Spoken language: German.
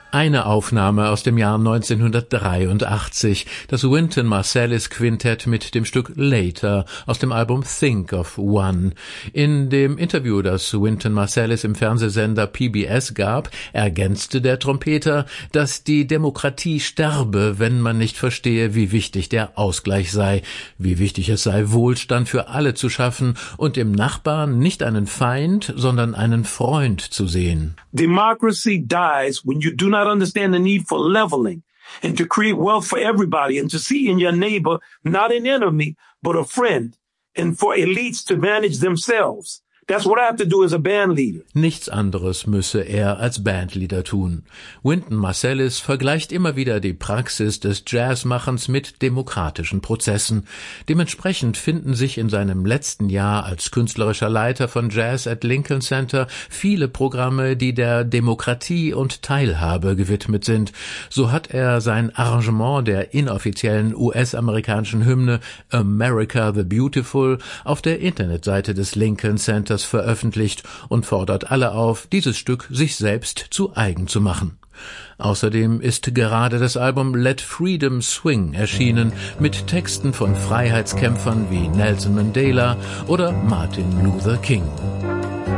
Eine Aufnahme aus dem Jahr 1983, das Wynton Marsalis Quintett mit dem Stück Later aus dem Album Think of One. In dem Interview, das Wynton Marsalis im Fernsehsender PBS gab, ergänzte der Trompeter, dass die Demokratie sterbe, wenn man nicht verstehe, wie wichtig der Ausgleich sei, wie wichtig es sei, Wohlstand für alle zu schaffen und im Nachbarn nicht einen Feind, sondern einen Freund zu sehen. Democracy dies when you do not understand the need for leveling and to create wealth for everybody and to see in your neighbor not an enemy, but a friend, and for elites to manage themselves. That's what I have to do as a band leader. Nichts anderes müsse er als Bandleader tun. Wynton Marsalis vergleicht immer wieder die Praxis des Jazzmachens mit demokratischen Prozessen. Dementsprechend finden sich in seinem letzten Jahr als künstlerischer Leiter von Jazz at Lincoln Center viele Programme, die der Demokratie und Teilhabe gewidmet sind. So hat er sein Arrangement der inoffiziellen US-amerikanischen Hymne America the Beautiful auf der Internetseite des Lincoln Centers veröffentlicht und fordert alle auf, dieses Stück sich selbst zu eigen zu machen. Außerdem ist gerade das Album Let Freedom Swing erschienen mit Texten von Freiheitskämpfern wie Nelson Mandela oder Martin Luther King.